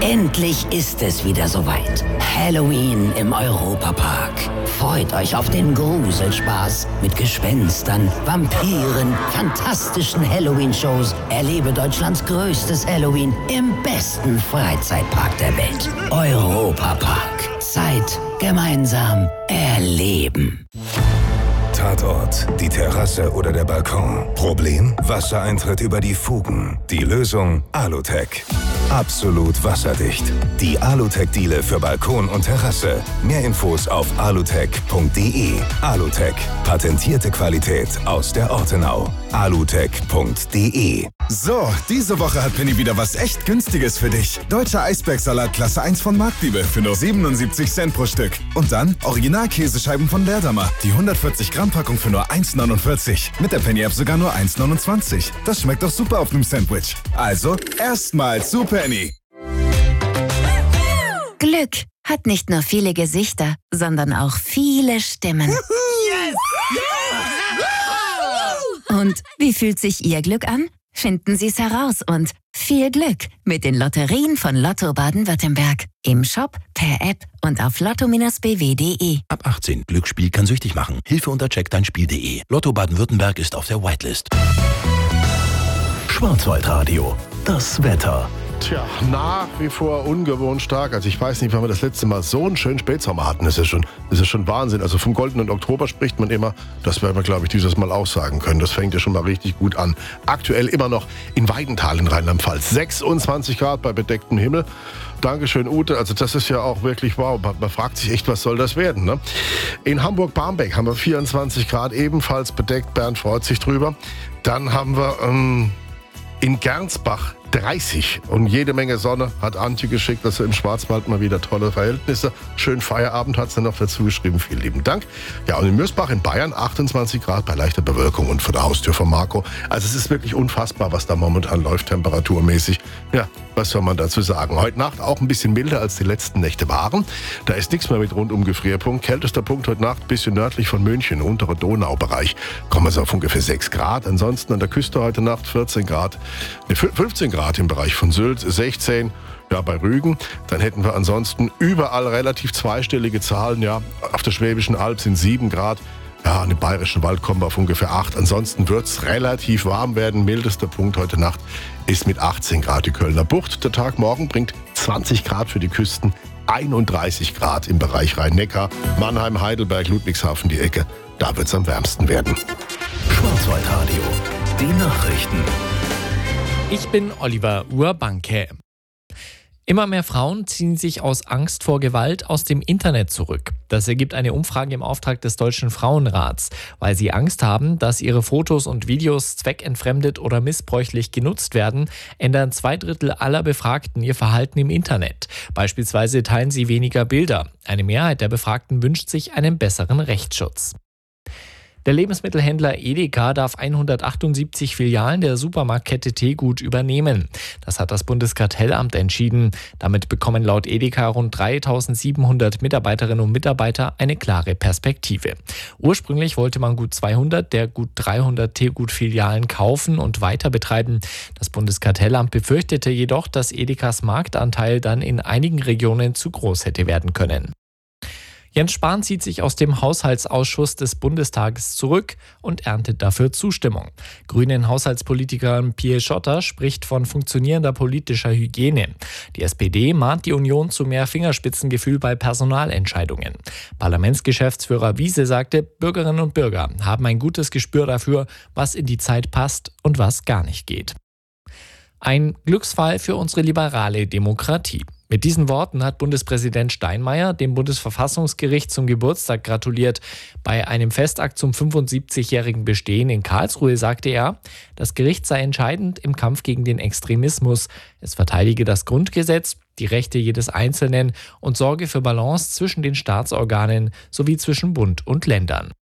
Endlich ist es wieder soweit. Halloween im Europapark. Freut euch auf den Gruselspaß mit Gespenstern, Vampiren, fantastischen Halloween-Shows. Erlebe Deutschlands größtes Halloween im besten Freizeitpark der Welt. Europapark. Zeit gemeinsam erleben. Tatort, die Terrasse oder der Balkon. Problem? Wassereintritt über die Fugen. Die Lösung? Alutec. Absolut wasserdicht. Die Alutec-Diele für Balkon und Terrasse. Mehr Infos auf alutec.de. Alutec. Patentierte Qualität aus der Ortenau. alutec.de. So, diese Woche hat Penny wieder was echt Günstiges für dich. Deutscher Eisbergsalat Klasse 1 von Marktliebe für nur 77 Cent pro Stück. Und dann Original-Käsescheiben von Lerdamer. Die 140 Gramm Packung für nur 1,49. Mit der Penny-App sogar nur 1,29. Das schmeckt doch super auf einem Sandwich. Also, erstmal zu Penny. Glück hat nicht nur viele Gesichter, sondern auch viele Stimmen. Yes! Und wie fühlt sich Ihr Glück an? Finden Sie es heraus und viel Glück mit den Lotterien von Lotto Baden-Württemberg. Im Shop, per App und auf lotto-bw.de. Ab 18. Glücksspiel kann süchtig machen. Hilfe unter checkdeinspiel.de. Lotto Baden-Württemberg ist auf der Whitelist. Schwarzwaldradio. Das Wetter. Tja, nach wie vor ungewohnt stark. Also ich weiß nicht, wann wir das letzte Mal so einen schönen Spätsommer hatten. Das ist schon Wahnsinn. Also vom goldenen Oktober spricht man immer. Das werden wir, glaube ich, dieses Mal auch sagen können. Das fängt ja schon mal richtig gut an. Aktuell immer noch in Weidenthal in Rheinland-Pfalz. 26 Grad bei bedecktem Himmel. Dankeschön, Ute. Also das ist ja auch wirklich wow. Man fragt sich echt, was soll das werden, ne? In Hamburg-Barmbek haben wir 24 Grad, ebenfalls bedeckt. Bernd freut sich drüber. Dann haben wir in Gernsbach 30 und jede Menge Sonne, hat Antje geschickt, also im Schwarzwald mal wieder tolle Verhältnisse. Schönen Feierabend hat sie noch dazu geschrieben, vielen lieben Dank. Ja, und in Mürsbach in Bayern 28 Grad bei leichter Bewölkung und vor der Haustür von Marco. Also es ist wirklich unfassbar, was da momentan läuft, temperaturmäßig. Ja, was soll man dazu sagen? Heute Nacht auch ein bisschen milder als die letzten Nächte waren. Da ist nichts mehr mit rund um Gefrierpunkt. Kältester Punkt heute Nacht ein bisschen nördlich von München, untere Donaubereich. Kommen wir auf ungefähr 6 Grad. Ansonsten an der Küste heute Nacht 14 Grad, 15 Grad im Bereich von Sylt, 16 ja, bei Rügen. Dann hätten wir ansonsten überall relativ zweistellige Zahlen. Ja, auf der Schwäbischen Alb sind 7 Grad. Ja, an dem Bayerischen Wald kommen wir auf ungefähr 8. Ansonsten wird es relativ warm werden. Mildester Punkt heute Nacht ist mit 18 Grad die Kölner Bucht. Der Tag morgen bringt 20 Grad für die Küsten, 31 Grad im Bereich Rhein-Neckar, Mannheim, Heidelberg, Ludwigshafen die Ecke. Da wird es am wärmsten werden. Schwarzwaldradio. Die Nachrichten. Ich bin Oliver Urbanke. Immer mehr Frauen ziehen sich aus Angst vor Gewalt aus dem Internet zurück. Das ergibt eine Umfrage im Auftrag des Deutschen Frauenrats. Weil sie Angst haben, dass ihre Fotos und Videos zweckentfremdet oder missbräuchlich genutzt werden, ändern 2/3 aller Befragten ihr Verhalten im Internet. Beispielsweise teilen sie weniger Bilder. Eine Mehrheit der Befragten wünscht sich einen besseren Rechtsschutz. Der Lebensmittelhändler Edeka darf 178 Filialen der Supermarktkette Tegut übernehmen. Das hat das Bundeskartellamt entschieden. Damit bekommen laut Edeka rund 3.700 Mitarbeiterinnen und Mitarbeiter eine klare Perspektive. Ursprünglich wollte man gut 200 der gut 300 Tegut-Filialen kaufen und weiter betreiben. Das Bundeskartellamt befürchtete jedoch, dass Edekas Marktanteil dann in einigen Regionen zu groß hätte werden können. Jens Spahn zieht sich aus dem Haushaltsausschuss des Bundestages zurück und erntet dafür Zustimmung. Grünen Haushaltspolitiker Pierre Schotter spricht von funktionierender politischer Hygiene. Die SPD mahnt die Union zu mehr Fingerspitzengefühl bei Personalentscheidungen. Parlamentsgeschäftsführer Wiese sagte, Bürgerinnen und Bürger haben ein gutes Gespür dafür, was in die Zeit passt und was gar nicht geht. Ein Glücksfall für unsere liberale Demokratie. Mit diesen Worten hat Bundespräsident Steinmeier dem Bundesverfassungsgericht zum Geburtstag gratuliert. Bei einem Festakt zum 75-jährigen Bestehen in Karlsruhe sagte er, das Gericht sei entscheidend im Kampf gegen den Extremismus. Es verteidige das Grundgesetz, die Rechte jedes Einzelnen und sorge für Balance zwischen den Staatsorganen sowie zwischen Bund und Ländern.